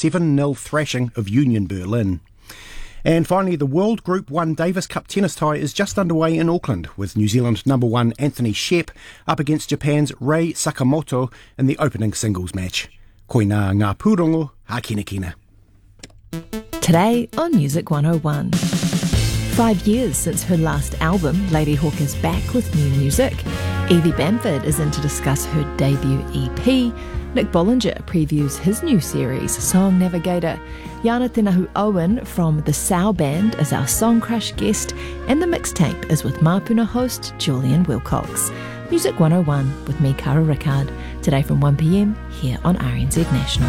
7-0 thrashing of Union Berlin. And finally, the World Group 1 Davis Cup tennis tie is just underway in Auckland, with New Zealand number 1 Anthony Shep up against Japan's Rei Sakamoto in the opening singles match. Koina ngā pūrongo, hākinakina. Today on Music 101. 5 years since her last album, Lady Hawk is back with new music. Evie Bamford is in to discuss her debut EP. Nick Bollinger previews his new series, Song Navigator. Yana Tenahu Owen from the Sow Band is our Song Crush guest, and the mixtape is with Mapuna host Julian Wilcox. Music 101 with me, Cara Rickard, today from 1pm here on RNZ National.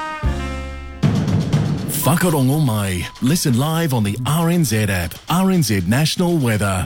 Whakarongo mai. Listen live on the RNZ app. RNZ National Weather.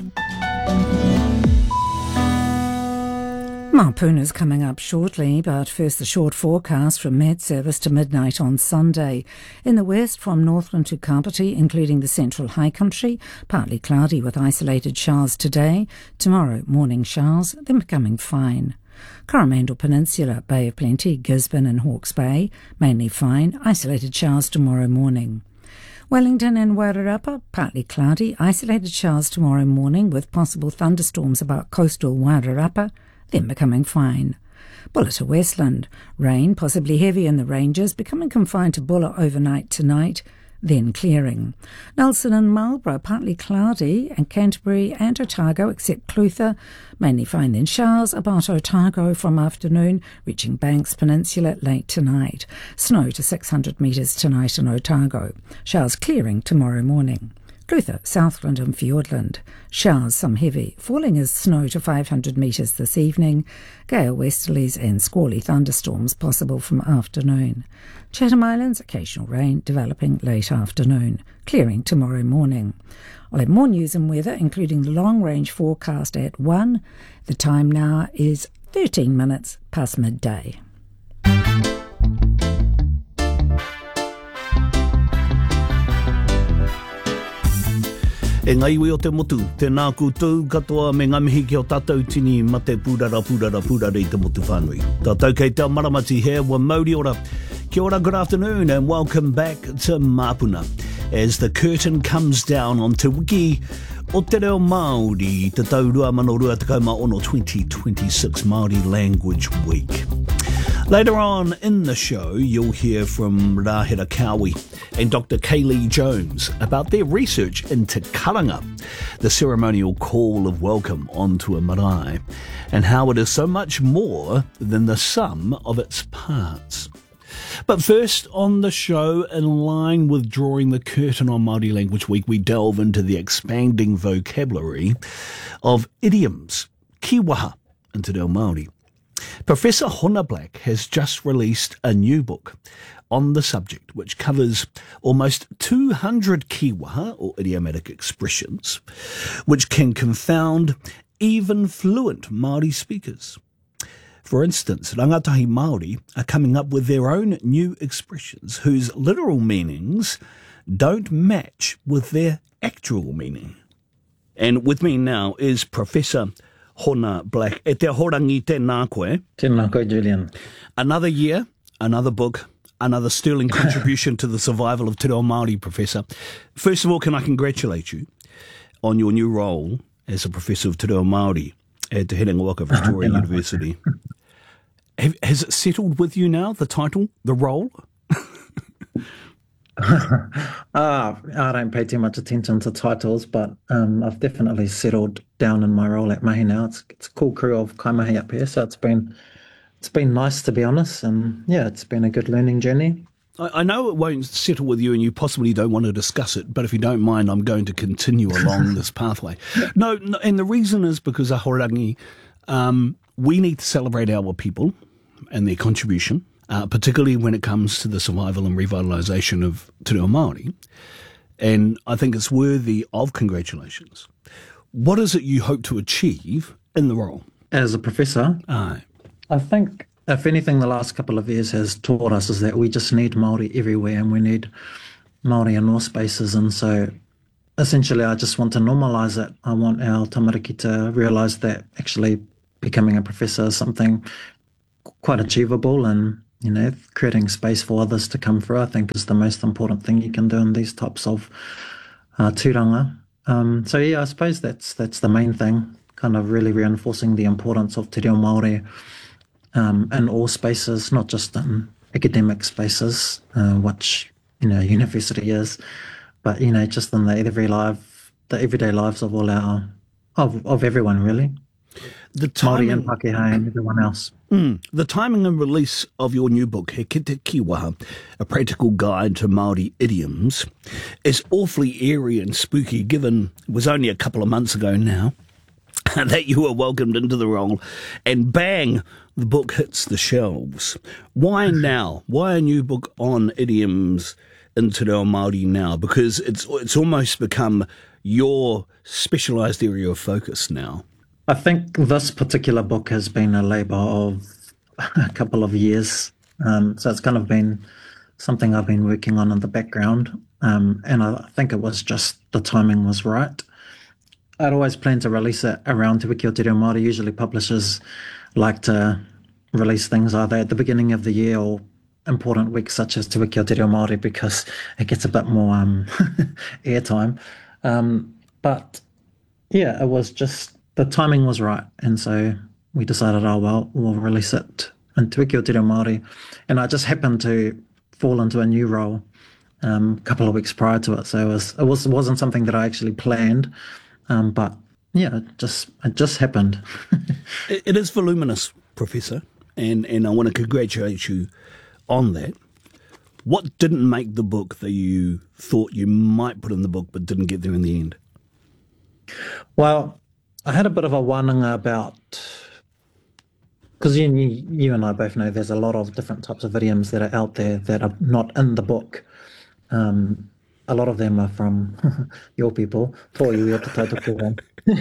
Mapuna's coming up shortly, but first the short forecast from Met Service to midnight on Sunday. In the west, from Northland to Kapiti, including the central high country, partly cloudy with isolated showers today. Tomorrow, morning showers, then becoming fine. Coromandel Peninsula, Bay of Plenty, Gisborne and Hawke's Bay, mainly fine, isolated showers tomorrow morning. Wellington and Wairarapa, partly cloudy, isolated showers tomorrow morning with possible thunderstorms about coastal Wairarapa, then becoming fine. Bulla to Westland, rain, possibly heavy in the ranges, becoming confined to Bulla overnight tonight, then clearing. Nelson and Marlborough, partly cloudy, and Canterbury and Otago, except Clutha, mainly fine then showers, about Otago from afternoon, reaching Banks Peninsula late tonight. Snow to 600 metres tonight in Otago. Showers clearing tomorrow morning. Clutha, Southland and Fiordland. Showers, some heavy. Falling as snow to 500 metres this evening. Gale westerlies and squally thunderstorms possible from afternoon. Chatham Islands, occasional rain developing late afternoon. Clearing tomorrow morning. I'll have more news and weather, including the long-range forecast at 1. The time now is 13 minutes past midday. E ngai ui o te motu, tēnā koutou katoa me ngamihi ki o tātou tini ma te pūrara i te motu whānui. Tātou kei te maramati here, wa mauri ora. Kia ora, good afternoon and welcome back to Mapuna. As the curtain comes down on Te Wiki o Te Reo Māori, Te Taurua Manorua Te Kauma Ono 2026 Māori Language Week. Later on in the show, you'll hear from Rahira Kawi and Dr. Kaylee Jones about their research into karanga, the ceremonial call of welcome onto a marae, and how it is so much more than the sum of its parts. But first, on the show, in line with drawing the curtain on Māori Language Week, we delve into the expanding vocabulary of idioms, kiwaha, in Te Reo Māori. Professor Hona Black has just released a new book on the subject, which covers almost 200 kiwaha, or idiomatic expressions, which can confound even fluent Māori speakers. For instance, rangatahi Māori are coming up with their own new expressions whose literal meanings don't match with their actual meaning. And with me now is Professor Hona Black. E te horangi tēnā koe. Tēnā koe, Julian. Another year, another book, another sterling contribution to the survival of Te Reo Māori, Professor. First of all, can I congratulate you on your new role as a Professor of Te Reo Māori at Te Herenga Waka Victoria University. Has it settled with you now, the title, the role? I don't pay too much attention to titles, but I've definitely settled down in my role at Mahi now. It's a cool crew of kaimahi up here, so it's been nice, to be honest, and yeah, it's been a good learning journey. I know it won't settle with you and you possibly don't want to discuss it, but if you don't mind, I'm going to continue along this pathway. No, and the reason is because Ahorangi, we need to celebrate our people and their contribution, particularly when it comes to the survival and revitalisation of Te Reo Māori. And I think it's worthy of congratulations. What is it you hope to achieve in the role? As a professor, Aye. I think if anything the last couple of years has taught us is that we just need Māori everywhere and we need Māori in all spaces. And so essentially I just want to normalise it. I want our tamariki to realise that actually becoming a professor is something quite achievable, and creating space for others to come through, I think, is the most important thing you can do in these types of tūranga. So yeah, I suppose that's the main thing, kind of really reinforcing the importance of te reo Māori in all spaces, not just in academic spaces, which university is, but just in the everyday lives of all of everyone, really. The timing, Māori and Pākehā and everyone else. The timing and release of your new book, He Kite Kiwaha, A Practical Guide to Māori Idioms, is awfully eerie and spooky, given it was only a couple of months ago now that you were welcomed into the role, and bang, the book hits the shelves. Why now? Why a new book on idioms in te reo Māori now? Because it's almost become your specialised area of focus now. I think this particular book has been a labour of a couple of years. So it's kind of been something I've been working on in the background. And I think it was just the timing was right. I'd always planned to release it around Te Wiki o Te Reo Māori. Usually publishers like to release things either at the beginning of the year or important weeks such as Te Wiki o Te Reo Māori, because it gets a bit more airtime. But yeah, it was just, the timing was right, and so we decided, we'll release it in Te Wiki o Te Reo Māori. And I just happened to fall into a new role a couple of weeks prior to it, so it wasn't something that I actually planned, but yeah, it just happened. It is voluminous, Professor, and I want to congratulate you on that. What didn't make the book that you thought you might put in the book but didn't get there in the end? Well, I had a bit of a wānanga about, because you and I both know there's a lot of different types of idioms that are out there that are not in the book. A lot of them are from your people, Toiui o Te Tautoko.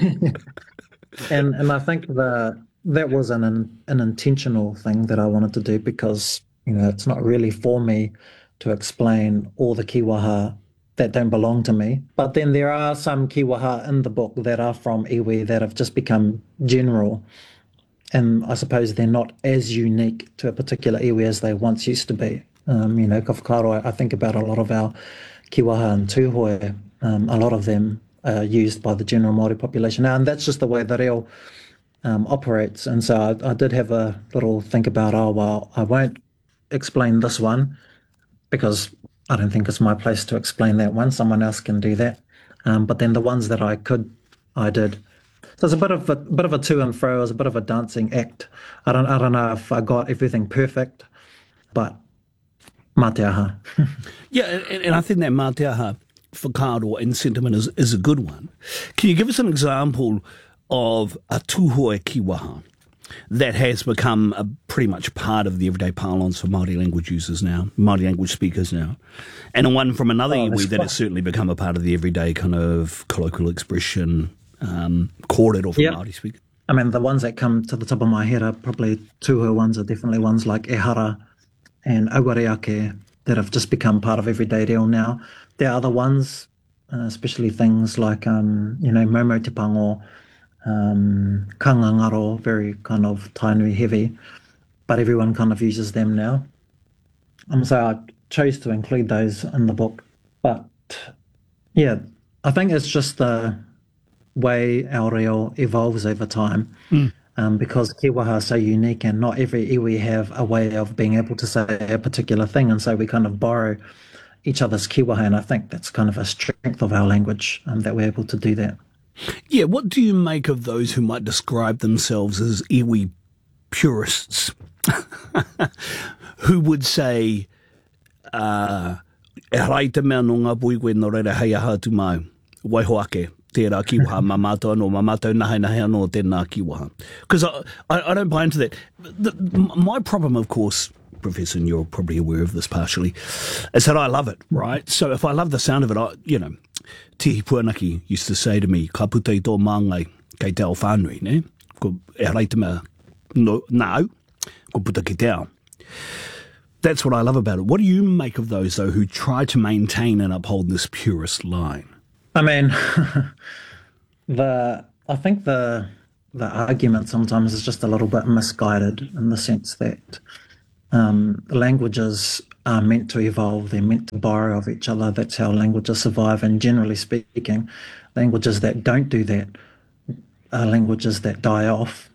And I think that was an intentional thing that I wanted to do, because it's not really for me to explain all the kiwaha that don't belong to me. But then there are some kiwaha in the book that are from iwi that have just become general. And I suppose they're not as unique to a particular iwi as they once used to be. Ka whakaaro, I think about a lot of our kiwaha and tūhoe. A lot of them are used by the general Māori population now, and that's just the way the reo operates. And so I did have a little think about, I won't explain this one because I don't think it's my place to explain that one. Someone else can do that. But then the ones that I could, I did. So it's a bit of a to and fro. It was a bit of a dancing act. I don't know if I got everything perfect, but mā te aha. Yeah, and I think that mā te aha whakaaro and sentiment is a good one. Can you give us an example of a tūhoe kiwaha that has become pretty much part of the everyday parlance for Māori language users now, Māori language speakers now, and one from another iwi that has certainly become a part of the everyday kind of colloquial expression, kōrero for Māori speakers? I mean, the ones that come to the top of my head are probably tūhoe ones, are definitely ones like ehara and auareake that have just become part of everyday reo now. There are other ones, especially things like, momo te pango, kangangaro, very kind of tainui heavy, but everyone kind of uses them now. So I chose to include those in the book. But yeah, I think it's just the way our reo evolves over time, because kiwaha are so unique and not every iwi have a way of being able to say a particular thing, and so we kind of borrow each other's kiwaha, and I think that's kind of a strength of our language, that we're able to do that. Yeah, what do you make of those who might describe themselves as iwi purists, who would say, e harai te mea no ngā pui koe no reira hei aha tu mai, waihoake, tērā kiwaha, mā mātou anō, mā mātou nahe anō tēnā kiwaha. Because I don't buy into that. My problem, of course, Professor, and you're probably aware of this partially, is that I love it, right? So if I love the sound of it, Tihi Puanaki used to say to me, ka puta I tō māngai kei te ao whānui, ne? Ko e harai te mea nāu, ko puta ki te ao. That's what I love about it. What do you make of those, though, who try to maintain and uphold this purist line? I mean, I think the argument sometimes is just a little bit misguided, in the sense that languages are meant to evolve. They're meant to borrow of each other. That's how languages survive. And generally speaking, languages that don't do that are languages that die off.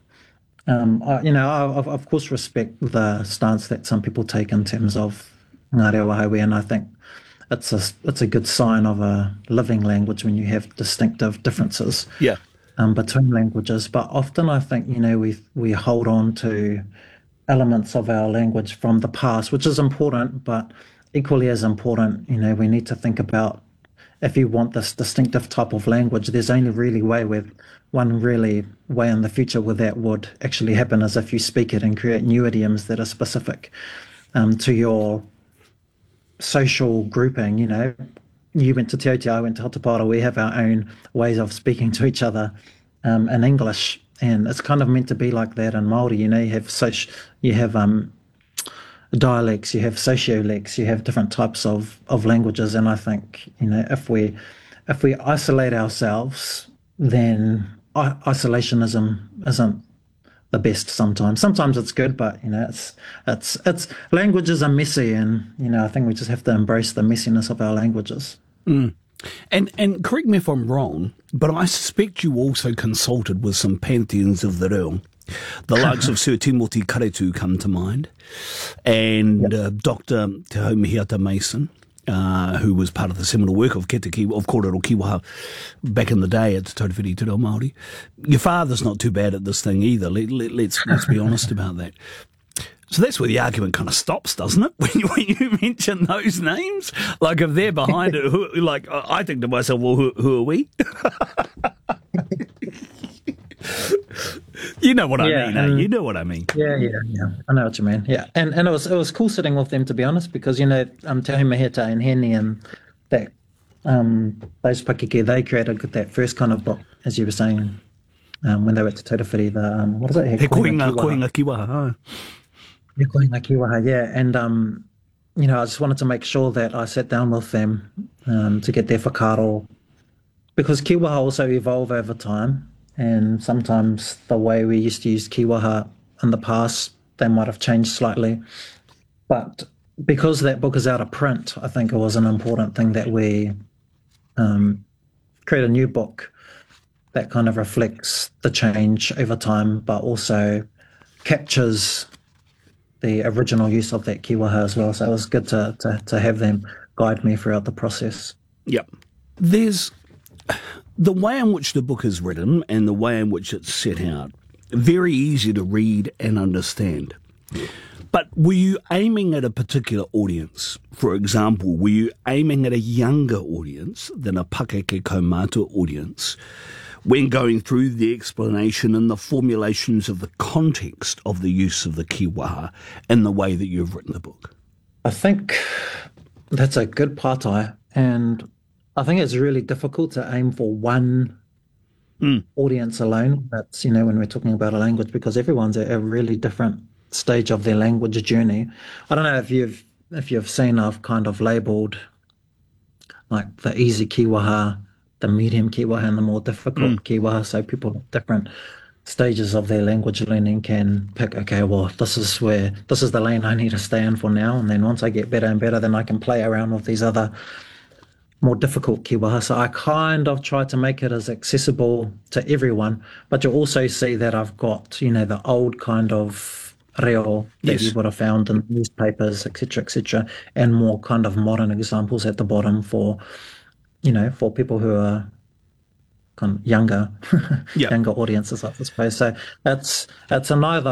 I of course respect the stance that some people take in terms of Ngāre Wahāui, and I think it's a good sign of a living language when you have distinctive differences between languages. But often I think, we hold on to elements of our language from the past, which is important, but equally as important, we need to think about, if you want this distinctive type of language, there's only really one way in the future where that would actually happen is if you speak it and create new idioms that are specific to your social grouping. You went to Te Aute, I went to Hotapara. We have our own ways of speaking to each other in English, and it's kind of meant to be like that in Māori. You have dialects, you have sociolects, you have different types of languages, and I think if we isolate ourselves, then isolationism isn't the best sometimes. Sometimes it's good, but it's languages are messy, and I think we just have to embrace the messiness of our languages. And correct me if I'm wrong, but I suspect you also consulted with some pantheons of the reo. The likes of Sir Timothy Karetu come to mind, and Dr. Te Haumihiata Mason, who was part of the seminal work of Kōrero Kiwaha back in the day at Te Tautawhiti Te Reo Māori. Your father's not too bad at this thing either. Let's be honest about that. So that's where the argument kind of stops, doesn't it? When you mention those names, like if they're behind it, I think to myself, well, who are we? You know what I mean, eh? You know what I mean. Yeah. I know what you mean. Yeah, and it was cool sitting with them, to be honest, because Te Haumihiata and Henny and that those Pakeke, they created that first kind of book, as you were saying, when they were at Te Tautawhiti. What is it? He Koinga Kiwaha. He Koinga Kiwaha. Yeah, and I just wanted to make sure that I sat down with them to get their whakaaro, because Kiwaha also evolve over time. And sometimes the way we used to use Kiwaha in the past, they might have changed slightly. But because that book is out of print, I think it was an important thing that we create a new book that kind of reflects the change over time, but also captures the original use of that Kiwaha as well. So it was good to have them guide me throughout the process. Yep. There's the way in which the book is written and the way in which it's set out, very easy to read and understand. But were you aiming at a particular audience? For example, were you aiming at a younger audience than a Pakeke Kaumātua audience when going through the explanation and the formulations of the context of the use of the Kiwaha and the way that you've written the book? I think that's a good pātai, and I think it's really difficult to aim for one audience alone. That's, when we're talking about a language, because everyone's at a really different stage of their language journey. I don't know if you've seen, I've kind of labelled like the easy Kiwaha, the medium Kiwaha, and the more difficult Kiwaha. So people at different stages of their language learning can pick, okay, well, this is the lane I need to stay in for now. And then once I get better and better, then I can play around with these other more difficult Kiwaha. So I kind of try to make it as accessible to everyone, but you'll also see that I've got, the old kind of reo that you would have found in newspapers, etc., and more kind of modern examples at the bottom for people who are kind of younger audiences, I suppose. So it's not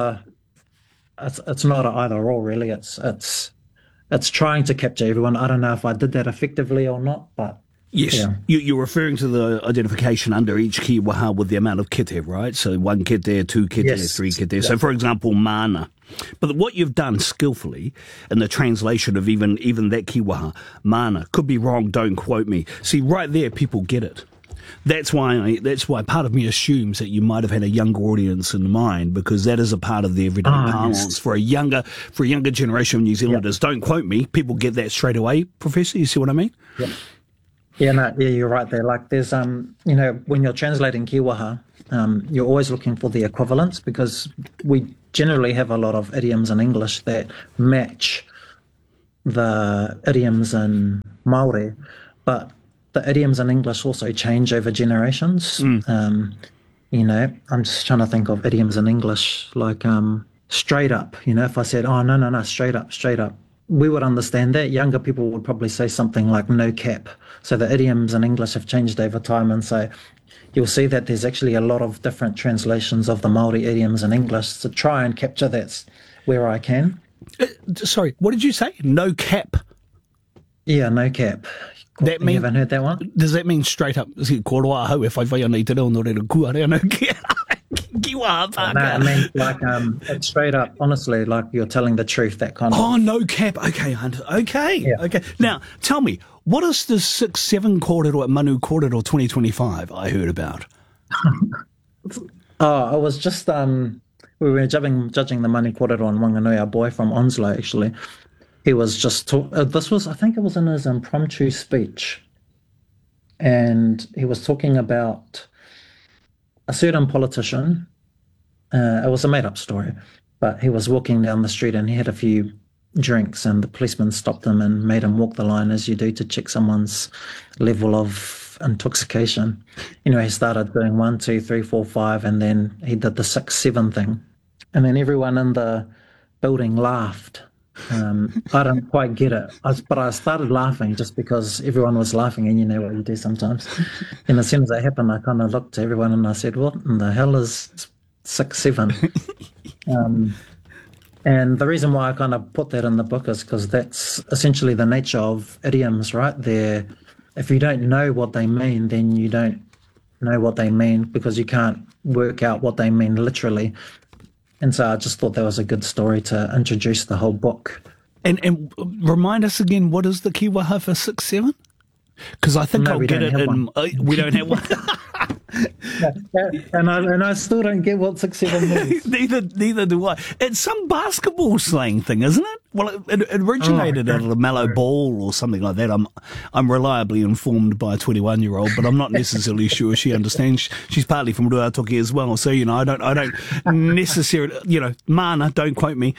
an either or really. It's trying to capture everyone. I don't know if I did that effectively or not, but yes, yeah. You're referring to the identification under each Kiwaha with the amount of kete, right? So 1 kete, 2 kete, 3 kete. Yeah. So, for example, mana. But what you've done skillfully in the translation of even that Kiwaha, mana, could be wrong, don't quote me. See, right there, people get it. That's why part of me assumes that you might have had a younger audience in mind, because that is a part of the everyday parlance. Yes. For a younger generation of New Zealanders. Yep. Don't quote me. People get that straight away, Professor. You see what I mean? Yep. Yeah, you're right there. Like there's when you're translating Kiwaha, you're always looking for the equivalents, because we generally have a lot of idioms in English that match the idioms in Māori, but the idioms in English also change over generations. You know, I'm just trying to think of idioms in English, like straight up. You know, if I said, oh, no, straight up, we would understand that. Younger people would probably say something like no cap. So the idioms in English have changed over time, and so you'll see that there's actually a lot of different translations of the Māori idioms in English to try and capture that where I can. Sorry, what did you say? No cap? Yeah, no cap. That mean, you haven't heard that one? Does that mean straight up? Koroa hau e whai ana I te reo no reira kua rea no kia. Kiwa pāka. No, I mean, like, it's straight up, honestly, like you're telling the truth, that kind of... Oh, no cap. Okay, okay. Yeah. Okay. Now, tell me, what is the 6-7 kōrero at Manu Kōrero 2025 I heard about? Oh, I was just... we were judging the Manu Kōrero on Wanganui, our boy from Onslow, actually. He was just... this was, I think it was in his impromptu speech. And he was talking about a certain politician. It was a made-up story, but he was walking down the street and he had a few drinks, and the policeman stopped him and made him walk the line, as you do to check someone's level of intoxication. You know, he started doing 1, 2, 3, 4, 5, and then he did the 6, 7 thing. And then everyone in the building laughed. I don't quite get it, but I started laughing just because everyone was laughing, and you know what you do sometimes. And as soon as that happened, I kind of looked to everyone and I said, what in the hell is 6, 7? And the reason why I kind of put that in the book is because that's essentially the nature of idioms, right? If you don't know what they mean, then you don't know what they mean, because you can't work out what they mean literally. And so I just thought that was a good story to introduce the whole book. And remind us again, what is the kiwaha for 6, 7? Because I think I'll get it in... we don't have one. and I still don't get what 6, 7 means. Neither do I. It's some basketball slang thing, isn't it? Well, it originated out of the Mallow Ball or something like that. I'm reliably informed by a 21-year-old, but I'm not necessarily sure she understands. She's partly from Ruatoki as well, so I don't necessarily, mana, don't quote me.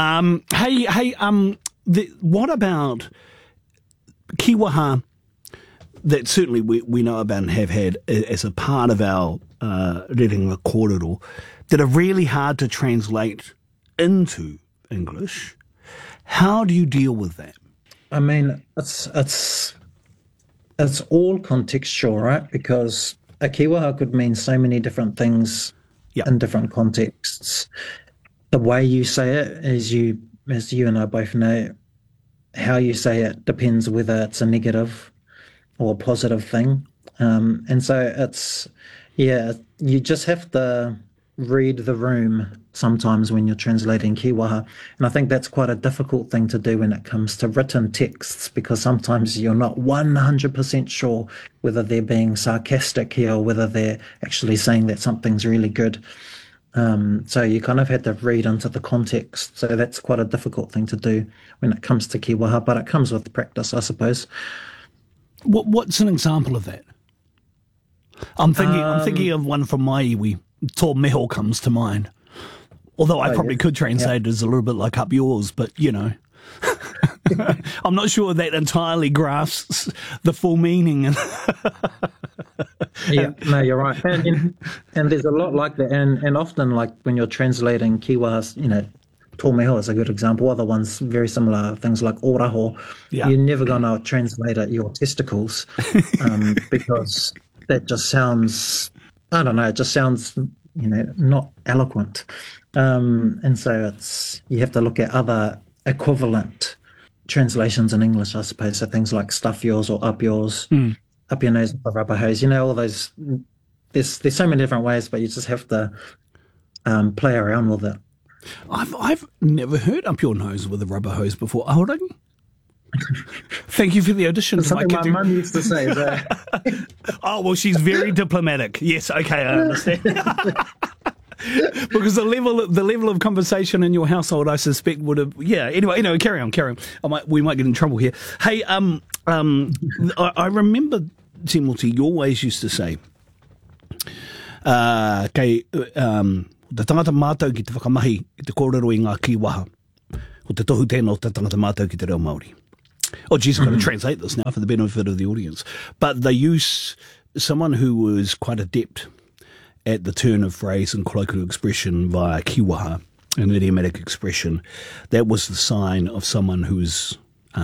What about kiwaha that certainly we know about and have had as a part of our rerenga kōrero that are really hard to translate into English? How do you deal with that? I mean, it's all contextual, right? Because a kiwaha could mean so many different things in different contexts. The way you say it, as you and I both know, how you say it depends whether it's a negative or a positive thing. And so you just have to read the room sometimes when you're translating kiwaha. And I think that's quite a difficult thing to do when it comes to written texts, because sometimes you're not 100% sure whether they're being sarcastic here or whether they're actually saying that something's really good. So you kind of had to read into the context. So that's quite a difficult thing to do when it comes to kiwaha, but it comes with practice, I suppose. What's an example of that? I'm thinking of one from my iwi. Tō Meho comes to mind. Although I probably could translate it as a little bit like up yours, but I'm not sure that entirely grasps the full meaning. Yeah, no, you're right. And there's a lot like that. And often, like when you're translating kiwahas, Tō Meho is a good example. Other ones, very similar things like oraho. Yeah. You're never going to translate it your testicles because that just sounds, I don't know, it just sounds, not eloquent. And so you have to look at other equivalent translations in English, I suppose. So things like stuff yours or up yours, up your nose with a rubber hose, all those. There's so many different ways, but you just have to play around with it. I've never heard up your nose with a rubber hose before. Aurang? Thank you for the audition. That's something my mum used to say. Oh, well, she's very diplomatic. Yes, okay, I understand. Because the level of conversation in your household, I suspect, would have... Yeah, anyway, carry on. We might get in trouble here. Hey, I remember, Timothy, you always used to say... Te tangata mātou ki te whakamahi i te kōrero i ngā kiwaha. O te tohu tēnā o te tangata mātou ki te reo Māori. Oh, geez, I've got to translate this now for the benefit of the audience. But they use someone who was quite adept at the turn of phrase and colloquial expression via kiwaha, an idiomatic expression. That was the sign of someone who's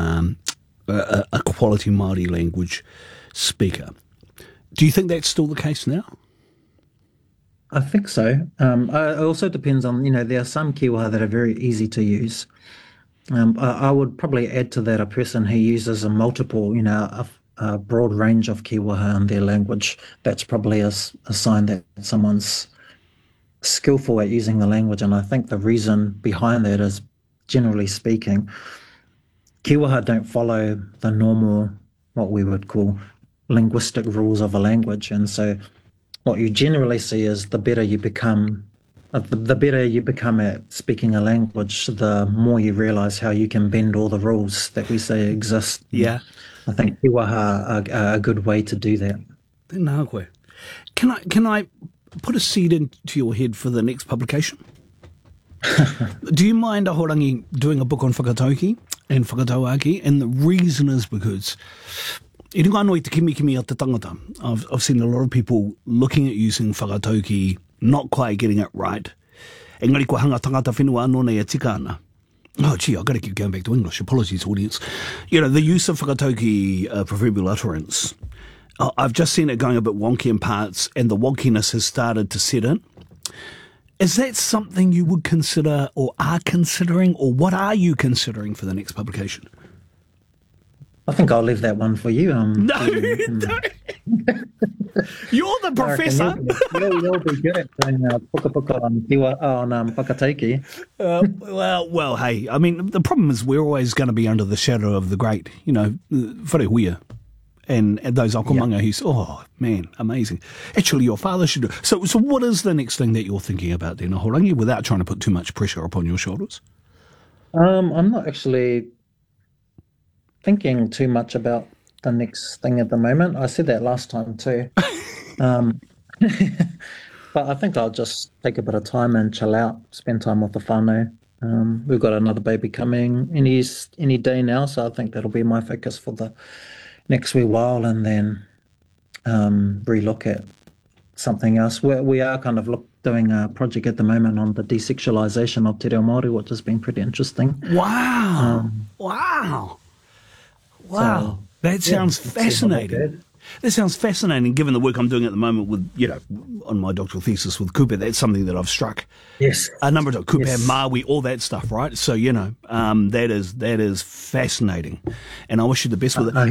a quality Māori language speaker. Do you think that's still the case now? I think so. It also depends on, there are some kiwaha that are very easy to use. I would probably add to that a person who uses a multiple, a broad range of kiwaha in their language. That's probably a sign that someone's skillful at using the language. And I think the reason behind that is, generally speaking, kiwaha don't follow the normal, what we would call linguistic rules of a language. And so what you generally see is the better you become at speaking a language, the more you realise how you can bend all the rules that we say exist. Yeah. I think kiwaha are a good way to do that. Nā koe. Can I put a seed into your head for the next publication? Do you mind, Ahorangi, doing a book on whakatauki and whakatauaki? And the reason is because I runga anō i te kimi o te tangata. I've seen a lot of people looking at using whakatauki, not quite getting it right. Engari kua hanga tangata whenua anō nei a tika ana. Oh, gee, I've got to keep going back to English. Apologies, audience. The use of whakatauki proverbial utterance, I've just seen it going a bit wonky in parts, and the wonkiness has started to set in. Is that something you would consider or are considering, or what are you considering for the next publication? I think I'll leave that one for you. No. You're the professor. You'll be good at doing puka on whakatauki. Well, hey, I mean, the problem is we're always going to be under the shadow of the great, wharehuia. And those akomanga who's, oh, man, amazing. Actually, your father should do. So what is the next thing that you're thinking about then, Ahorangi, without trying to put too much pressure upon your shoulders? I'm not actually thinking too much about the next thing at the moment. I said that last time too. But I think I'll just take a bit of time and chill out, spend time with the whānau. We've got another baby coming any day now, so I think that'll be my focus for the next wee while, and then relook at something else. We are kind of doing a project at the moment on the desexualisation of te reo Māori, which has been pretty interesting. Wow. Wow. That sounds fascinating. That sounds fascinating, given the work I'm doing at the moment with, on my doctoral thesis with kupe. That's something that I've struck. Yes. A number of kupe, maui, all that stuff, right? So, that is fascinating. And I wish you the best with it.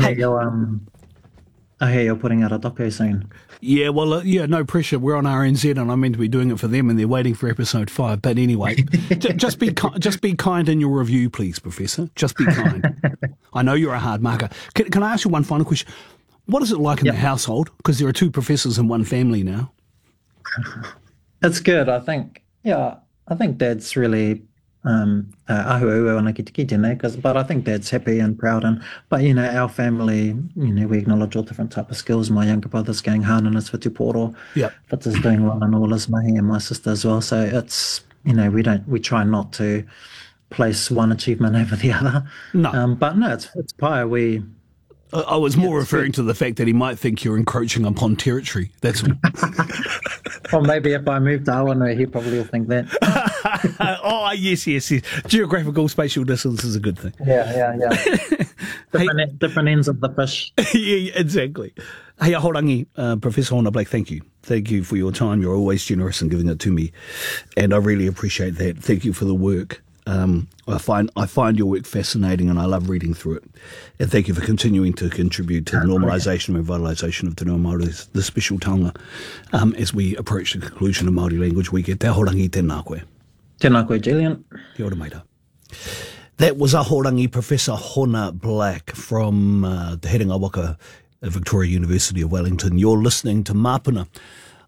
I hear you're putting out a doco soon. Yeah, well, no pressure. We're on RNZ, and I'm meant to be doing it for them, and they're waiting for episode 5. But anyway, just be kind in your review, please, Professor. Just be kind. I know you're a hard marker. Can I ask you one final question? What is it like in the household? Because there are 2 professors in one family now. It's good, I think. Yeah, I think Dad's really ahuau ana ki tēnei, but I think Dad's happy and proud. But our family, we acknowledge all different type of skills. My younger brother's going hard in his whitupōro. Yeah, Fitz is doing well in all his mahi, and my sister as well. So it's we try not to place one achievement over the other. No, but no, it's pai. I was more referring to the fact that he might think you're encroaching upon territory. That's all. Well, maybe if I move to Awanui, he probably will think that. Oh, yes. Geographical spatial distance is a good thing. Yeah. Different ends of the fish. Yeah, exactly. Hey, Ahorangi, Professor Hona Blake, thank you. Thank you for your time. You're always generous in giving it to me, and I really appreciate that. Thank you for the work. I find your work fascinating, and I love reading through it. And thank you for continuing to contribute to the normalisation and revitalisation of Te Reo Māori, the special taonga, as we approach the conclusion of Māori Language Week. Te ahorangi tēnā koe. Tēnā koe, Julian. Kia ora maira. That was Ahorangi Professor Hona Black from Te Herenga Waka at Victoria University of Wellington. You're listening to Māpuna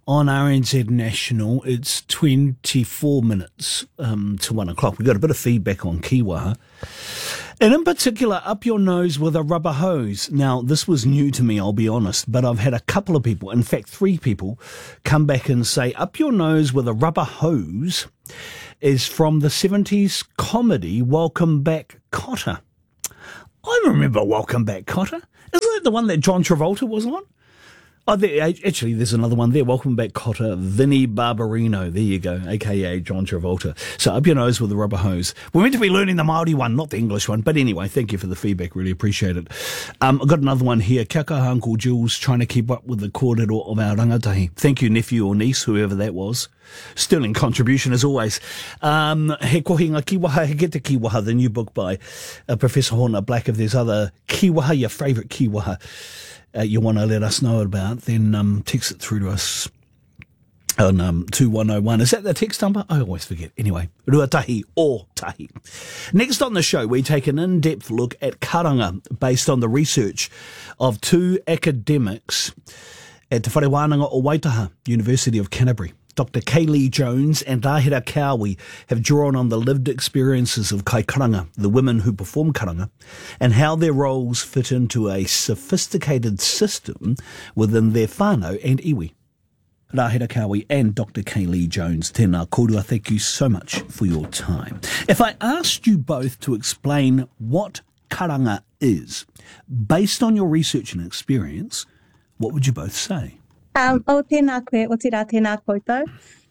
on RNZ National. It's 24 minutes to 1 o'clock. We got a bit of feedback on Kiwaha. And in particular, up your nose with a rubber hose. Now, this was new to me, I'll be honest, but I've had a couple of people, in fact, 3 people, come back and say, up your nose with a rubber hose is from the 70s comedy Welcome Back, Kotter. I remember Welcome Back, Kotter. Isn't it the one that John Travolta was on? Oh, actually, there's another one there. Welcome Back, Kotter. Vinnie Barbarino. There you go, a.k.a. John Travolta. So up your nose with a rubber hose. We're meant to be learning the Māori one, not the English one. But anyway, thank you for the feedback. Really appreciate it. I've got another one here. Kia kaha, Uncle Jules, trying to keep up with the kōrero of our rangatahi. Thank you, nephew or niece, whoever that was. Sterling contribution as always. He kohinga kiwaha, he get to kiwaha, the new book by Professor Horner Black. If there's other kiwaha, your favourite kiwaha, you want to let us know about, then text it through to us on 2101. Is that the text number? I always forget. Anyway, ruatahi or tahi. Next on the show, we take an in-depth look at karanga based on the research of 2 academics at Te Wharewananga o Waitaha, University of Canterbury. Dr. Kaylee Jones and Rahira Cowie have drawn on the lived experiences of kai karanga, the women who perform karanga, and how their roles fit into a sophisticated system within their whānau and iwi. Rahira Cowie and Dr. Kaylee Jones, tēnā kōrua, thank you so much for your time. If I asked you both to explain what karanga is, based on your research and experience, what would you both say? O tēnā koe, o tērā tēnā koutou.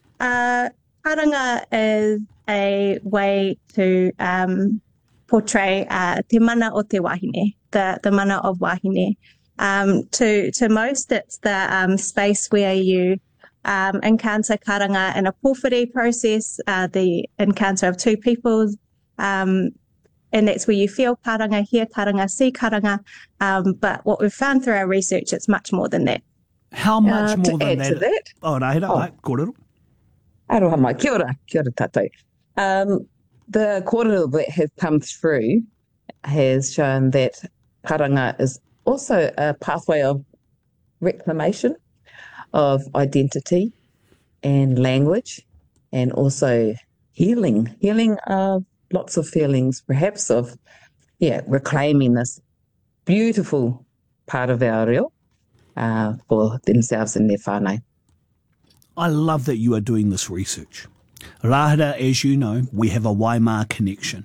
Karanga is a way to portray te mana o te wahine, the mana of wahine. To most, it's the space where you encounter karanga in a pōwhiri process, the encounter of 2 peoples, and that's where you feel karanga, hear karanga, see karanga. But what we've found through our research, it's much more than that. How much more to than add to that? Oh, Rahira, kōrero. Aroha mai, kia ora tātou. The kōrero that has come through has shown that karanga is also a pathway of reclamation of identity and language, and also healing of lots of feelings, perhaps of, reclaiming this beautiful part of our reo for themselves and their whānau. I love that you are doing this research. Rahira, as you know, we have a Waimā connection.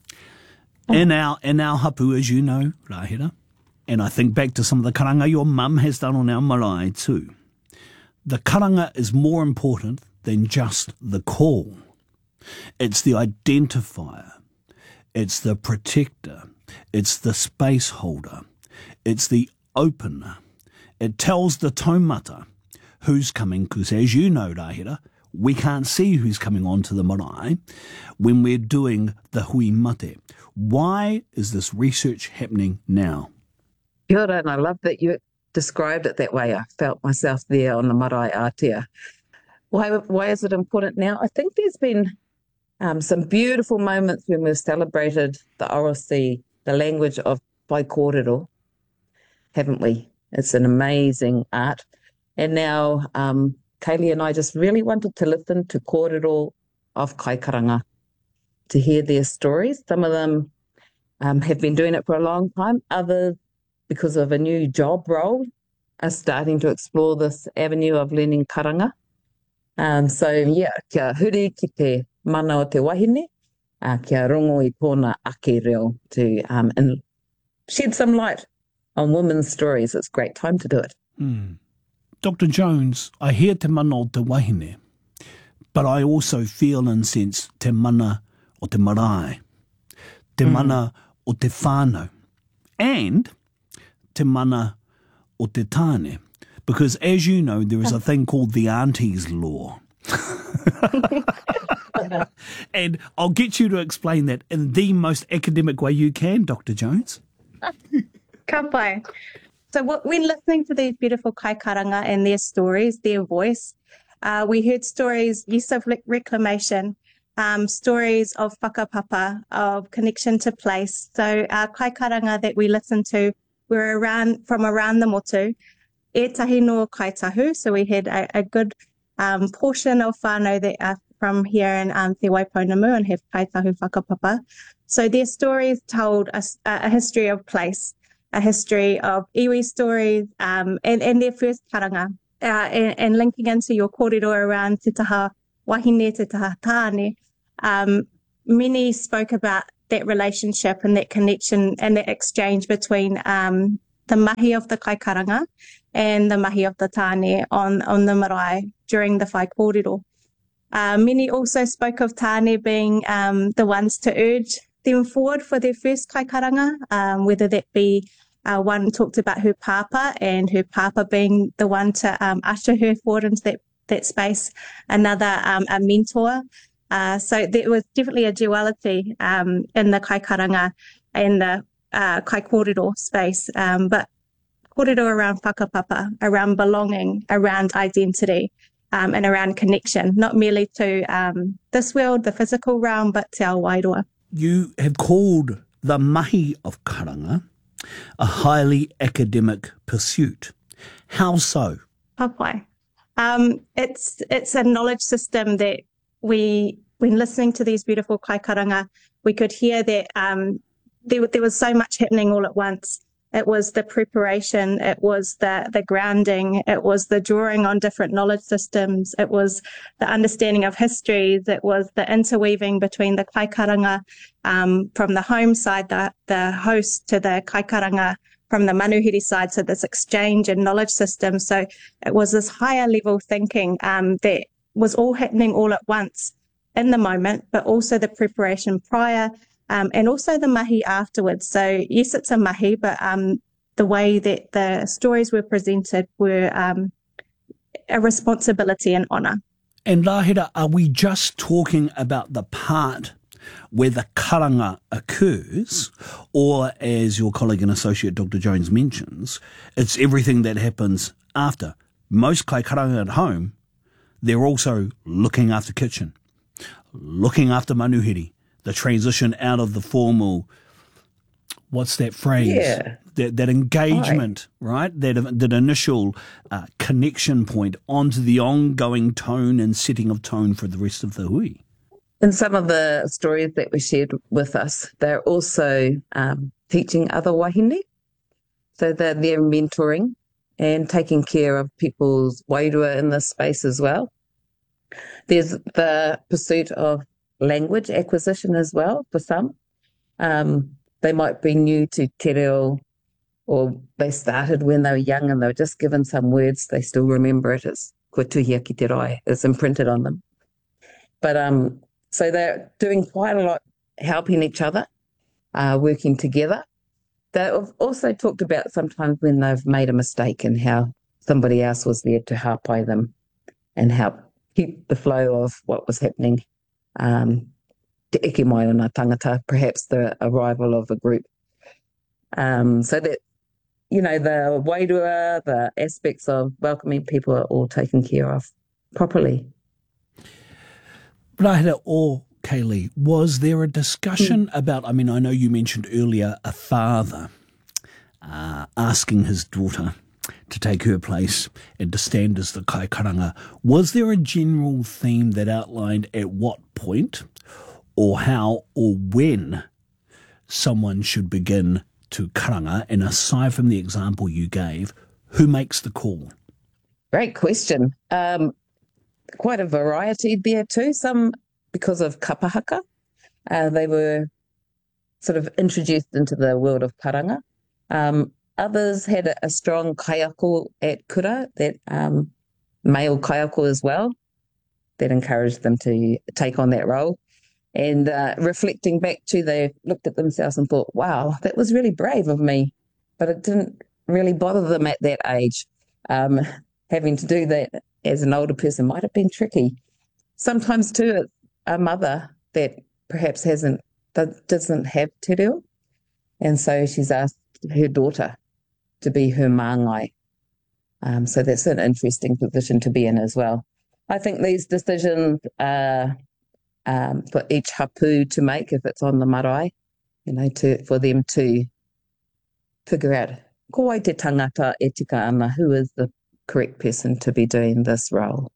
In our hapu, as you know, Rahira, and I think back to some of the karanga your mum has done on our marae too. The karanga is more important than just the call. It's the identifier. It's the protector. It's the space holder. It's the opener. It tells the taumata who's coming, because as you know, Rahira, we can't see who's coming onto the marae when we're doing the hui mate. Why is this research happening now? Kia ora, and I love that you described it that way. I felt myself there on the marae Aotea. Why is it important now? I think there's been some beautiful moments when we've celebrated the Orosi, the language of Pai Kōrero, haven't we? It's an amazing art. And now Kaylee and I just really wanted to listen to kōrero of kai karanga, to hear their stories. Some of them have been doing it for a long time. Others, because of a new job role, are starting to explore this avenue of learning karanga. Kia huri ki te mana o te wahine, kia rongo I tōna ake reo to and shed some light on women's stories. It's a great time to do it. Dr. Jones, I hear te mana o te wahine, but I also feel and sense te mana o te marae, te mana o te whānau, and te mana o te tāne. Because as you know, there is a thing called the auntie's law. And I'll get you to explain that in the most academic way you can, Dr. Jones. Ka pai. So when listening to these beautiful kai karanga and their stories, their voice, we heard stories, use of reclamation, stories of whakapapa, of connection to place. So kai karanga that we listened to were from around the motu. etahi no kaitahu. So we had a good portion of whānau that are from here in Te Waipounamu and have kaitahu whakapapa. So their stories told a history of place, a history of iwi stories, and their first karanga. And linking into your kōrero around Te Taha Wahine, Te Taha Tāne, many spoke about that relationship and that connection and that exchange between the mahi of the kaikaranga and the mahi of the tāne on the marae during the whai kōrero. Many also spoke of tāne being the ones to urge them forward for their first kaikaranga, whether that be one talked about her papa and her papa being the one to usher her forward into that space, another a mentor. So there was definitely a duality in the kaikaranga and the kai kōrero space, but kōrero around whakapapa, around belonging, around identity, and around connection, not merely to this world, the physical realm, but te ao wairoa. You have called the mahi of karanga a highly academic pursuit. How so? Papai. It's a knowledge system that when listening to these beautiful kaikaranga, we could hear that there was so much happening all at once. It was the preparation, it was the grounding, it was the drawing on different knowledge systems, it was the understanding of histories, it was the interweaving between the kaikaranga from the home side, the host, to the kaikaranga from the manuhiri side, so this exchange and knowledge system. So it was this higher level thinking that was all happening all at once in the moment, but also the preparation prior, and also the mahi afterwards. So yes, it's a mahi, but the way that the stories were presented were a responsibility and honour. And Rahira, are we just talking about the part where the karanga occurs, or as your colleague and associate Dr. Jones mentions, it's everything that happens after? Most kai karanga at home, they're also looking after kitchen, looking after manuhiri, the transition out of the formal, what's that phrase? Yeah. That engagement, right? That initial connection point onto the ongoing tone and setting of tone for the rest of the hui. In some of the stories that were shared with us, they're also teaching other wahine. So they're mentoring and taking care of people's wairua in this space as well. There's the pursuit of language acquisition as well for some. They might be new to te reo, or they started when they were young and they were just given some words. They still remember it as kua tuhia ki te rai. It's imprinted on them. But so they're doing quite a lot, helping each other, working together. They've also talked about sometimes when they've made a mistake and how somebody else was there to hapai them and help keep the flow of what was happening. Te eke mai o ngā tangata, perhaps the arrival of a group. So that, you know, the wairua, the aspects of welcoming people are all taken care of properly. Rahira or Kaylee, was there a discussion about, I mean, I know you mentioned earlier a father asking his daughter to take her place and to stand as the kaikaranga. Was there a general theme that outlined at what point or how or when someone should begin to karanga? And aside from the example you gave, who makes the call? Great question. Quite a variety there too. Some because of kapahaka. They were sort of introduced into the world of karanga. Others had a strong kaiako at kura, that male kaiako as well, that encouraged them to take on that role. And reflecting back to, they looked at themselves and thought, wow, that was really brave of me. But it didn't really bother them at that age. Having to do that as an older person might have been tricky. Sometimes too, it's a mother that perhaps doesn't have te reo. And so she's asked her daughter to be her māngai. So that's an interesting position to be in as well. I think these decisions are for each hapu to make if it's on the marae, you know, for them to figure out ko ai te tangata e tika ana, who is the correct person to be doing this role?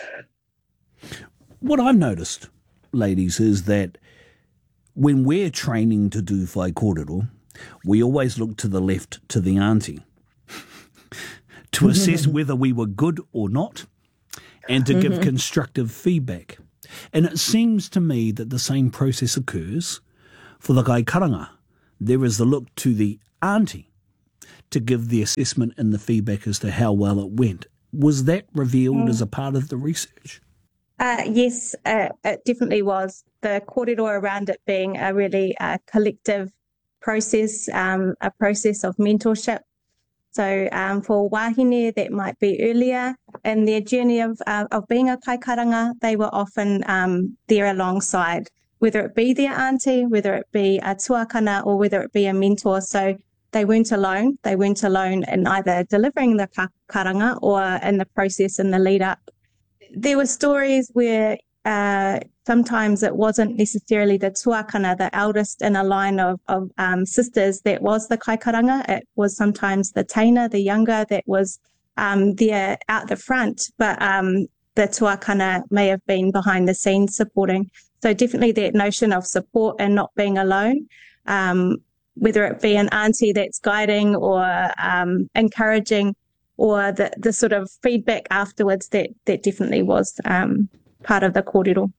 What I've noticed, ladies, is that when we're training to do whai kōrero, we always look to the left, to the auntie, to assess whether we were good or not, and to give constructive feedback. And it seems to me that the same process occurs for the kaikaranga. There is the look to the auntie to give the assessment and the feedback as to how well it went. Was that revealed as a part of the research? Yes, it definitely was. The kōrero around it being a really collective process, a process of mentorship. So for wahine that might be earlier in their journey of being a kaikaranga, they were often there alongside, whether it be their auntie, whether it be a tuakana, or whether it be a mentor. So they weren't alone. They weren't alone in either delivering the karanga or in the process in the lead up. There were stories where sometimes it wasn't necessarily the tuakana, the eldest in a line of sisters, that was the kaikaranga. It was sometimes the teina, the younger, that was there out the front, but the tuakana may have been behind the scenes supporting. So definitely that notion of support and not being alone, whether it be an auntie that's guiding or encouraging, or the sort of feedback afterwards, that definitely was part of the kōrero.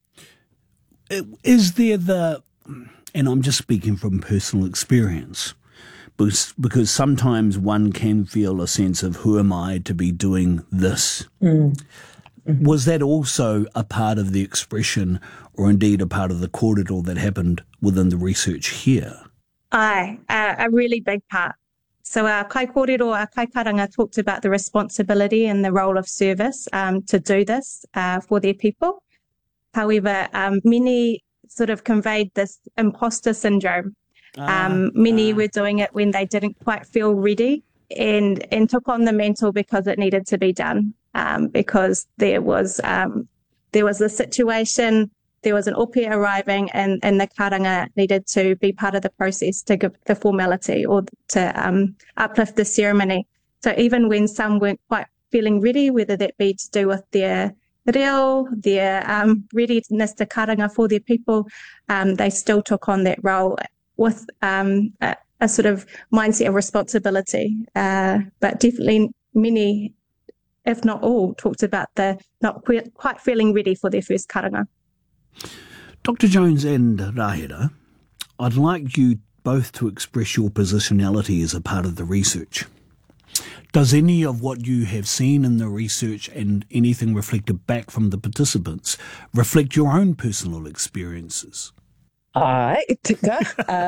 Is there and I'm just speaking from personal experience, because sometimes one can feel a sense of, who am I to be doing this? Was that also a part of the expression, or indeed a part of the kōrero that happened within the research here? Aye, a really big part. So our kai kōrero, our kaikaranga, talked about the responsibility and the role of service to do this for their people. However, many sort of conveyed this imposter syndrome. Many were doing it when they didn't quite feel ready, and took on the mantle because it needed to be done, because there was a situation. There was an ope arriving, and the karanga needed to be part of the process to give the formality or to uplift the ceremony. So even when some weren't quite feeling ready, whether that be to do with their reo, their readiness to karanga for their people, they still took on that role with a sort of mindset of responsibility. But definitely many, if not all, talked about the not quite feeling ready for their first karanga. Dr. Jones and Rahira, I'd like you both to express your positionality as a part of the research. Does any of what you have seen in the research and anything reflected back from the participants reflect your own personal experiences? Ai, tika.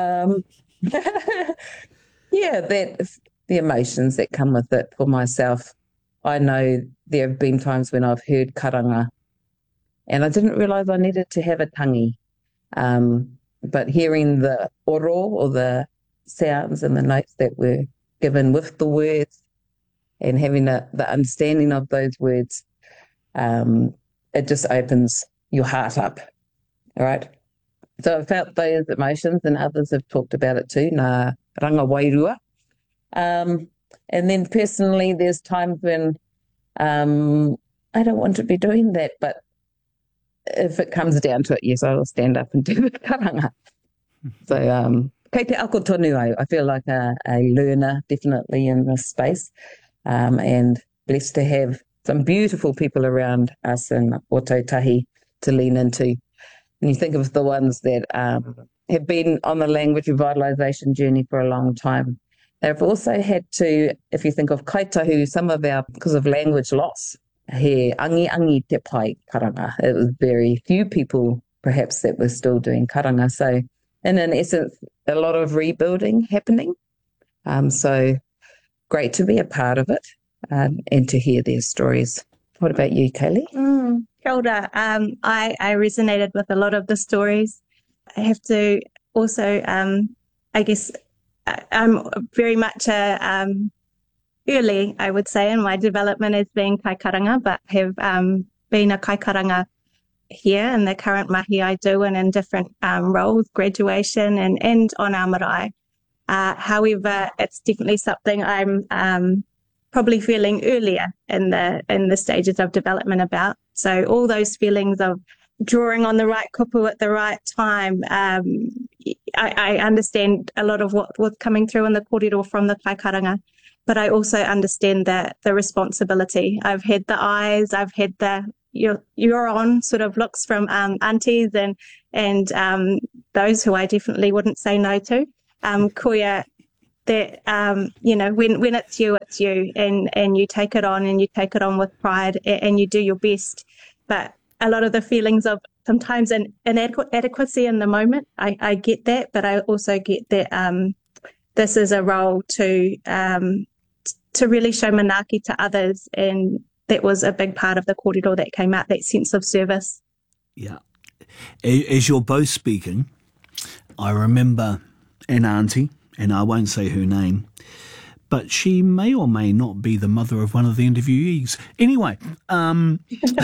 Yeah, the emotions that come with it for myself. I know there have been times when I've heard karanga and I didn't realise I needed to have a tangi. But hearing the oro, or the sounds and the notes that were given with the words, and having the understanding of those words, it just opens your heart up, all right? So I felt those emotions, and others have talked about it too, nā ranga wairua. And then personally, there's times when I don't want to be doing that, but if it comes down to it, yes, I will stand up and do the karanga. So, kei te ako tonu au. I feel like a learner, definitely, in this space, and blessed to have some beautiful people around us in Ōtautahi to lean into. And you think of the ones that have been on the language revitalisation journey for a long time. They've also had to, if you think of kaitahu, some of our, because of language loss, he angi te pai karanga. It was very few people, perhaps, that were still doing karanga. So, in essence, a lot of rebuilding happening. So, great to be a part of it and to hear their stories. What about you, Kaylee? Kia ora. I resonated with a lot of the stories. I have to also, I guess, I'm very much early, I would say, in my development as being kaikaranga, but have been a kaikaranga here in the current mahi I do, and in different roles, graduation and on our marae. However, it's definitely something I'm probably feeling earlier in the stages of development about. So all those feelings of drawing on the right kupu at the right time, I understand a lot of what's coming through in the kōrero from the kaikaranga, but I also understand the responsibility. I've had the eyes, I've had the you're on sort of looks from aunties and those who I definitely wouldn't say no to. Koia, that when it's you, and you take it on and you take it on with pride and you do your best. But a lot of the feelings of sometimes an inadequacy in the moment, I get that, but I also get that this is a role to really show manaaki to others, and that was a big part of the kōrero that came out, that sense of service. Yeah. As you're both speaking, I remember an auntie, and I won't say her name, but she may or may not be the mother of one of the interviewees. Anyway, and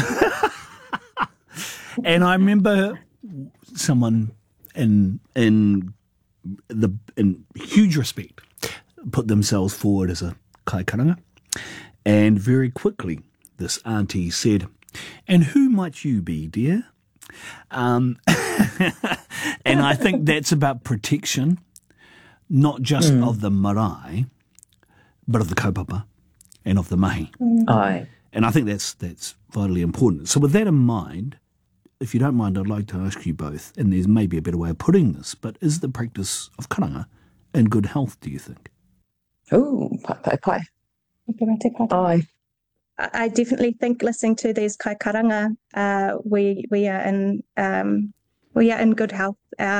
I remember someone in huge respect put themselves forward as a kaikaranga, and very quickly this auntie said, "And who might you be, dear?" And I think that's about protection, not just of the marae, but of the kaupapa and of the mahi. Aye. And I think that's vitally important. So with that in mind, if you don't mind, I'd like to ask you both, and there's maybe a better way of putting this, but is the practice of karanga in good health, do you think? Ooh, pai. Aye. I definitely think listening to these kaikaranga, we are in good health.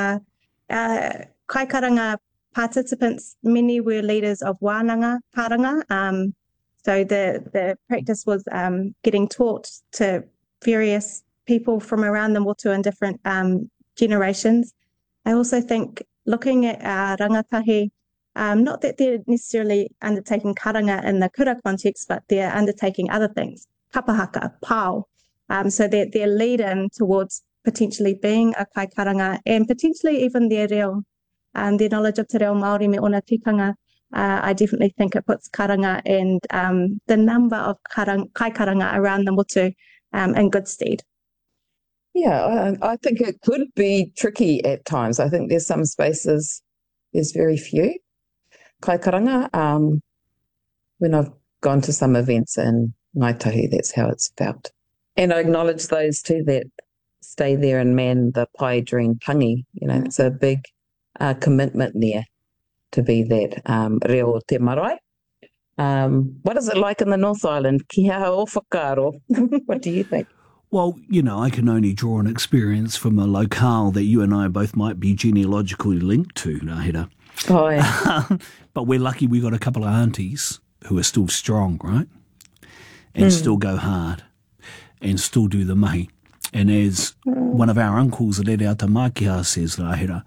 Kaikaranga participants, many were leaders of wānanga paranga. So the practice was getting taught to various people from around the motu in different generations. I also think looking at rangatahi, not that they're necessarily undertaking karanga in the kura context, but they're undertaking other things, kapahaka, pao. So they're lead-in towards potentially being a kaikaranga, and potentially even their reo, their knowledge of te reo Māori me ona tikanga. I definitely think it puts karanga and the number of kaikaranga around the motu in good stead. Yeah, I think it could be tricky at times. I think there's some spaces, there's very few kaikaranga. When I've gone to some events in Ngaitahi, that's how it's felt. And I acknowledge those too that stay there and man the pai during tangi. It's a big commitment there to be that reo te marae. What is it like in the North Island? Ki hea o whakaaro. What do you think? Well, I can only draw an experience from a locale that you and I both might be genealogically linked to, Rahira. Oh, yeah. But we're lucky we got a couple of aunties who are still strong, right? And still go hard and still do the mahi. And as one of our uncles at Rere Atamakia says, Rahira,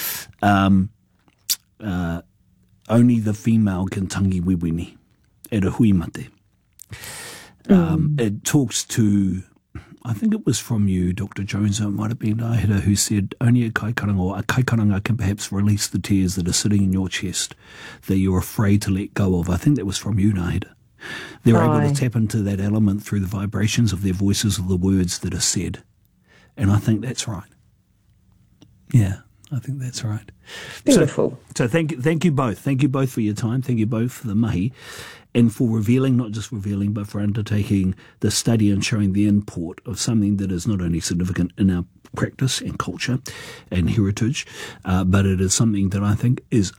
only the female can tangi wiwini at a hui mate. It talks to, I think it was from you, Dr. Jones, or it might have been Rahira, who said only a kaikaranga can perhaps release the tears that are sitting in your chest that you're afraid to let go of. I think that was from you, Rahira. They're able to tap into that element through the vibrations of their voices, of the words that are said. And I think that's right. Yeah, I think that's right. Beautiful. So thank you both. Thank you both for your time. Thank you both for the mahi and for revealing, not just revealing, but for undertaking the study and showing the import of something that is not only significant in our practice and culture and heritage, but it is something that I think is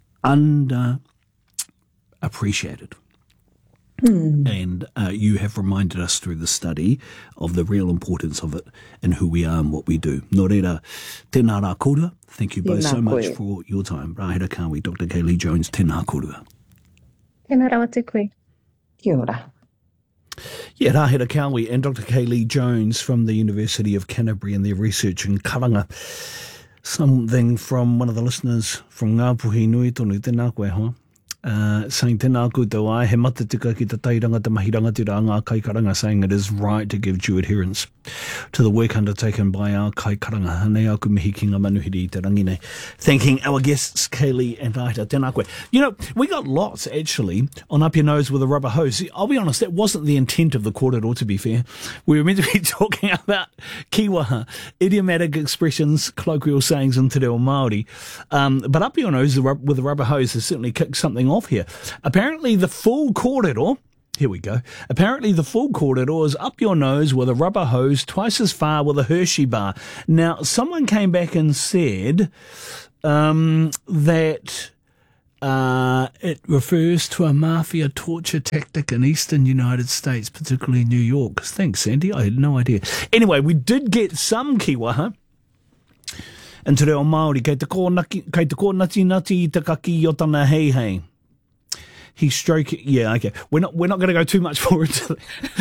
underappreciated. And you have reminded us through the study of the real importance of it and who we are and what we do. Nō reira, tēnā rā kōrua. Thank you both so much for your time. Rahira Kawi, Dr. Kaylee Jones, tēnā kōrua. Tēnā rawa te koe. Kia ora. Yeah, Rahira Kawi and Dr. Kaylee Jones from the University of Canterbury and their research in karanga. Something from one of the listeners from Ngāpuhi Nui tonu, tēnā koe hoa. saying tēnā koutou ai, he matatika ki te tairanga te mahiranga te rā ngā kaikaranga, saying it is right to give due adherence to the work undertaken by our kaikaranga. Nei aku mihi ki ngā manuhiri i te rangi nei. Thanking our guests, Kaylee and Aita. Tēnā koe. You know, we got lots, actually, on Up Your Nose with a Rubber Hose. I'll be honest, that wasn't the intent of the kōrero, to be fair. We were meant to be talking about kiwaha, idiomatic expressions, colloquial sayings in te reo Māori. But Up Your Nose with a Rubber Hose has certainly kicked something off here. Apparently the full kōrero, here we go. Apparently the full kōrero is up your nose with a rubber hose twice as far with a Hershey bar. Now, someone came back and said that it refers to a mafia torture tactic in eastern United States, particularly New York. Thanks, Sandy. I had no idea. Anyway, we did get some kiwaha. And te reo Māori, kei te kōnati nati i te kaki o tana hei hei. He stroke. Yeah, okay. We're not going to go too much forward to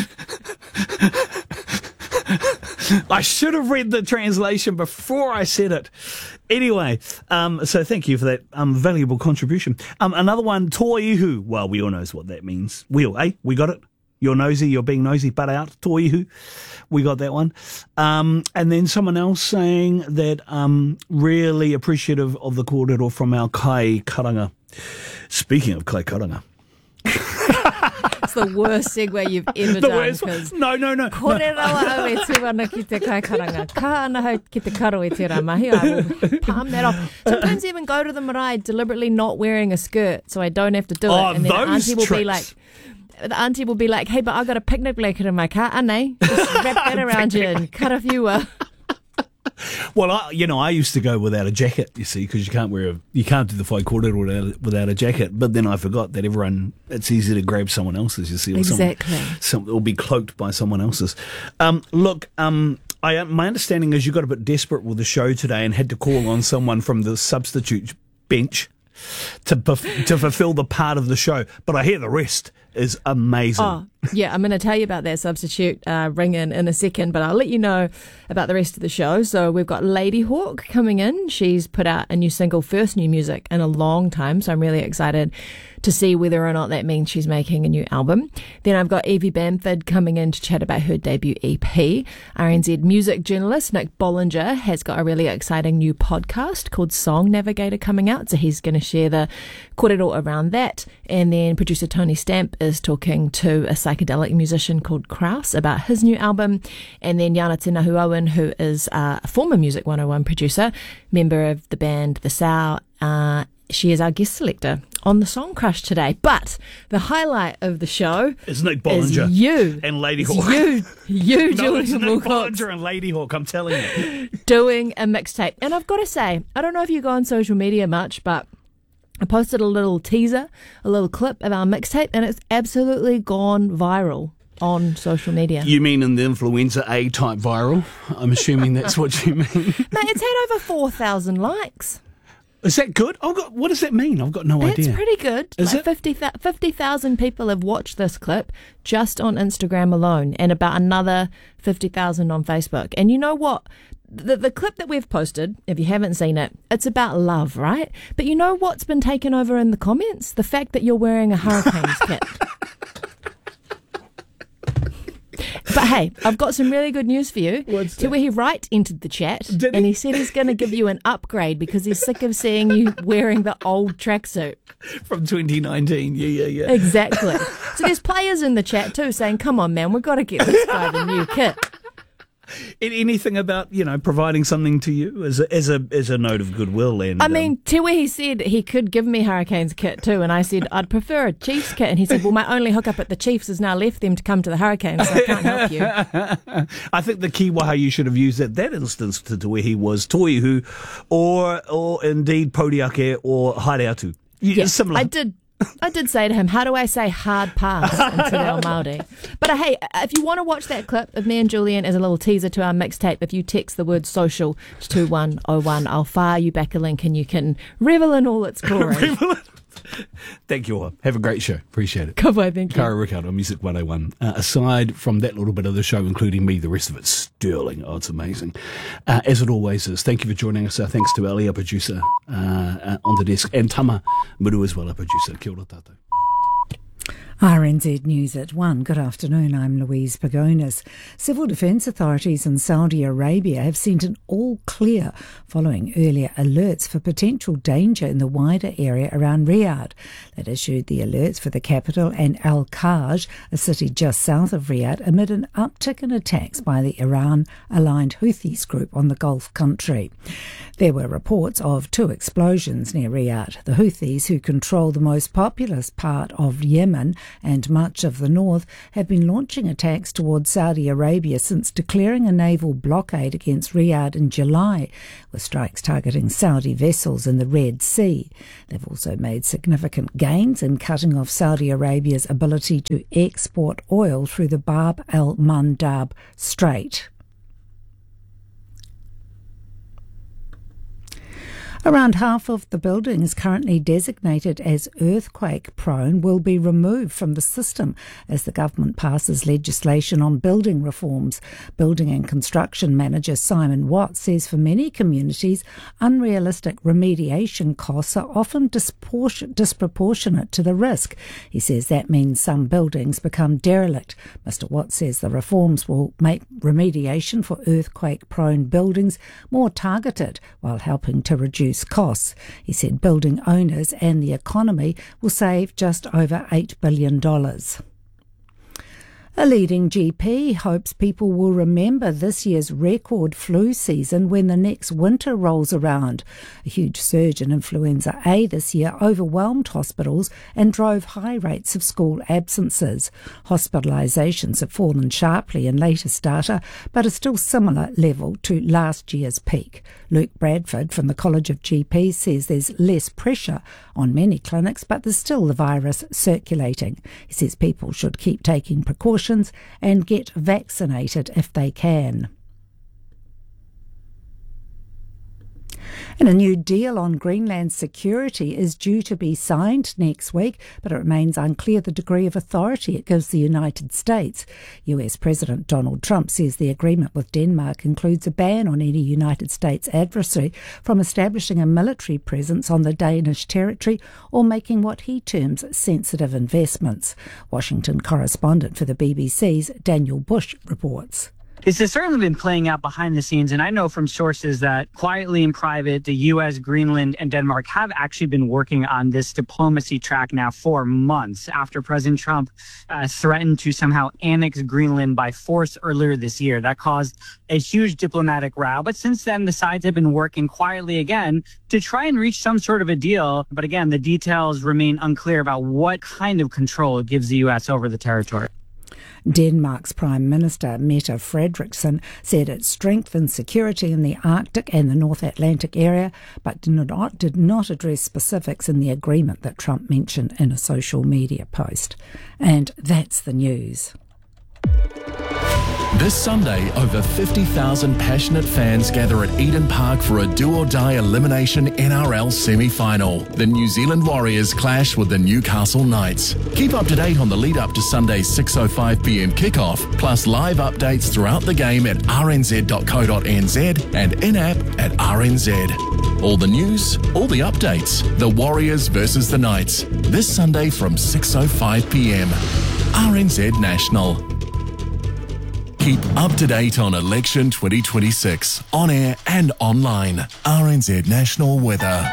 I should have read the translation before I said it. Anyway, so thank you for that valuable contribution. Another one, toihu. Well, we all know what that means. We got it. You're nosy, you're being nosy, butt out, toihu. We got that one. And then someone else saying that really appreciative of the kōrero from our kai karanga. Speaking of kai karanga. It's the worst segue you've ever done. No. Kore rawa au e tūana ki te kai karanga. Ka ana hau ki te karo e te rā mahi. I will palm that off. Sometimes even go to the marae deliberately not wearing a skirt so I don't have to do it. And then the auntie will be like, hey, but I got a picnic blanket in my car. Anei, just wrap that around you and cut a few. Well, I used to go without a jacket, you see, because you can't do the whai kōrero without a jacket. But then I forgot that it's easy to grab someone else's, you see. Or exactly. Or be cloaked by someone else's. Look, my understanding is you got a bit desperate with the show today and had to call on someone from the substitute bench to fulfill the part of the show. But I hear the rest is amazing. Oh, yeah, I'm going to tell you about that substitute ring in a second, but I'll let you know about the rest of the show. So we've got Ladyhawke coming in. She's put out a new single, first new music in a long time, so I'm really excited to see whether or not that means she's making a new album. Then I've got Evie Bamford coming in to chat about her debut EP. RNZ music journalist Nick Bollinger has got a really exciting new podcast called Song Navigator coming out, so he's going to share the kōrero around that. And then producer Tony Stamp is talking to a psychedelic musician called Kraus about his new album. And then Yana Te Nahu Owen, who is a former Music 101 producer, member of the band The Sow, she is our guest selector on the Song Crush today. But the highlight of the show is Nick Bollinger is you and Ladyhawke. You, no, Julian it's Nick Wilcox, Bollinger and Ladyhawke, I'm telling you. doing a mixtape. And I've got to say, I don't know if you go on social media much, but I posted a little teaser, a little clip of our mixtape, and it's absolutely gone viral on social media. You mean in the influenza A type viral? I'm assuming that's what you mean. Mate, it's had over 4,000 likes. Is that good? What does that mean? I've got no idea. That's pretty good. Is like it? 50,000 people have watched this clip just on Instagram alone, and about another 50,000 on Facebook. And you know what? The clip that we've posted, if you haven't seen it, it's about love, right? But you know what's been taken over in the comments? The fact that you're wearing a Hurricanes kit. But hey, I've got some really good news for you. What's Te Wehi Wright entered the chat, and he said he's going to give you an upgrade because he's sick of seeing you wearing the old tracksuit. From 2019, yeah. Exactly. So there's players in the chat too saying, come on, man, we've got to get this guy the new kit. Anything about, providing something to you as a note of goodwill? And I mean, Te Wehi said he could give me Hurricanes kit too, and I said I'd prefer a Chiefs kit, and he said, well, my only hookup at the Chiefs has now left them to come to the Hurricanes, so I can't help you. I think the key waha you should have used at that instance to Te Wehi was toihu or indeed Podiake or Hareatu. Yeah, similar. I did say to him, how do I say hard pass in Te Reo Māori? But hey, if you want to watch that clip of me and Julian as a little teaser to our mixtape, if you text the word social to 2101, I'll fire you back a link and you can revel in all its glory. Thank you all. Have a great show. Appreciate it. Ka pai, thank you. Kara Rickard on Music 101. Aside from that little bit of the show, including me, the rest of it's sterling. Oh, it's amazing. As it always is. Thank you for joining us. Thanks to Ali, our producer, on the desk, and Tama Muru as well, our producer. Kia ora tātou. RNZ News at 1. Good afternoon, I'm Louise Pagonis. Civil defence authorities in Saudi Arabia have sent an all-clear following earlier alerts for potential danger in the wider area around Riyadh. That issued the alerts for the capital and Al-Kaj, a city just south of Riyadh, amid an uptick in attacks by the Iran-aligned Houthis group on the Gulf country. There were reports of 2 explosions near Riyadh. The Houthis, who control the most populous part of Yemen and much of the north, have been launching attacks towards Saudi Arabia since declaring a naval blockade against Riyadh in July, with strikes targeting Saudi vessels in the Red Sea. They've also made significant gains in cutting off Saudi Arabia's ability to export oil through the Bab el-Mandab Strait. Around half of the buildings currently designated as earthquake-prone will be removed from the system as the government passes legislation on building reforms. Building and Construction Manager Simon Watt says for many communities, unrealistic remediation costs are often disproportionate to the risk. He says that means some buildings become derelict. Mr. Watt says the reforms will make remediation for earthquake-prone buildings more targeted while helping to reduce costs. He said building owners and the economy will save just over $8 billion. A leading GP hopes people will remember this year's record flu season when the next winter rolls around. A huge surge in influenza A this year overwhelmed hospitals and drove high rates of school absences. Hospitalisations have fallen sharply in latest data, but are still similar level to last year's peak. Luke Bradford from the College of GPs says there's less pressure on many clinics, but there's still the virus circulating. He says people should keep taking precautions and get vaccinated if they can. And a new deal on Greenland security is due to be signed next week, but it remains unclear the degree of authority it gives the United States. US President Donald Trump says the agreement with Denmark includes a ban on any United States adversary from establishing a military presence on the Danish territory or making what he terms sensitive investments. Washington correspondent for the BBC's Daniel Bush reports. This has certainly been playing out behind the scenes, and I know from sources that quietly in private, the U.S., Greenland, and Denmark have actually been working on this diplomacy track now for months after President Trump threatened to somehow annex Greenland by force earlier this year. That caused a huge diplomatic row, but since then, the sides have been working quietly again to try and reach some sort of a deal. But again, the details remain unclear about what kind of control it gives the U.S. over the territory. Denmark's Prime Minister Mette Frederiksen said it strengthened security in the Arctic and the North Atlantic area, but did not address specifics in the agreement that Trump mentioned in a social media post. And that's the news. This Sunday, over 50,000 passionate fans gather at Eden Park for a do-or-die elimination NRL semi-final. The New Zealand Warriors clash with the Newcastle Knights. Keep up to date on the lead-up to Sunday's 6:05pm kickoff, plus live updates throughout the game at rnz.co.nz and in-app at RNZ. All the news, all the updates. The Warriors versus the Knights. This Sunday from 6:05pm. RNZ National. Keep up to date on Election 2026, on air and online. RNZ National Weather.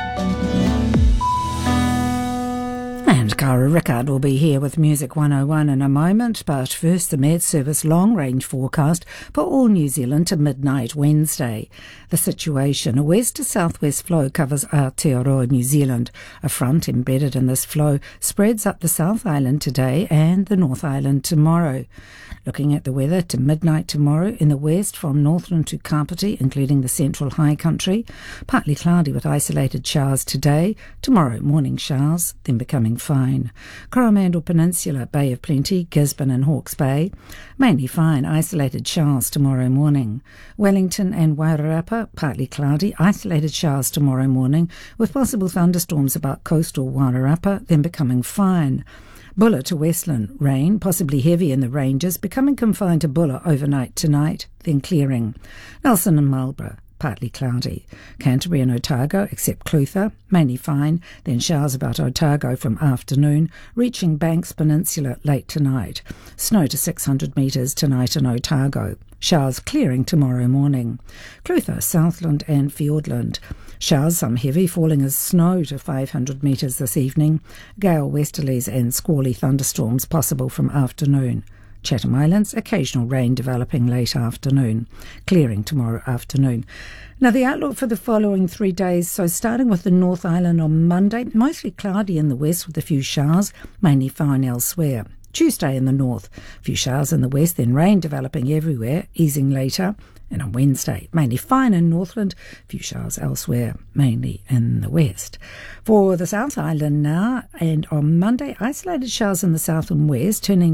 And Kara Rickard will be here with Music 101 in a moment, but first the Med Service long-range forecast for all New Zealand to midnight Wednesday. The situation: a west to southwest flow covers Aotearoa, New Zealand. A front embedded in this flow spreads up the South Island today and the North Island tomorrow. Looking at the weather to midnight tomorrow, in the west from Northland to Kapiti, including the central high country, partly cloudy with isolated showers today. Tomorrow, morning showers, then becoming fine. fine. Coromandel Peninsula, Bay of Plenty, Gisborne and Hawke's Bay, mainly fine, isolated showers tomorrow morning. Wellington and Wairarapa, partly cloudy, isolated showers tomorrow morning, with possible thunderstorms about coastal Wairarapa, then becoming fine. Bulla to Westland, rain, possibly heavy in the ranges, becoming confined to Bulla overnight tonight, then clearing. Nelson and Marlborough, partly cloudy. Canterbury and Otago, except Clutha, mainly fine, then showers about Otago from afternoon, reaching Banks Peninsula late tonight. Snow to 600 metres tonight in Otago. Showers clearing tomorrow morning. Clutha, Southland and Fiordland. Showers, some heavy, falling as snow to 500 metres this evening. Gale westerlies and squally thunderstorms possible from afternoon. Chatham Islands, occasional rain developing late afternoon. Clearing tomorrow afternoon. Now the outlook for the following 3 days, so starting with the North Island on Monday, mostly cloudy in the west with a few showers, mainly fine elsewhere. Tuesday in the north, a few showers in the west, then rain developing everywhere, easing later. And on Wednesday, mainly fine in Northland, a few showers elsewhere, mainly in the west. For the South Island now, and on Monday, isolated showers in the south and west, turning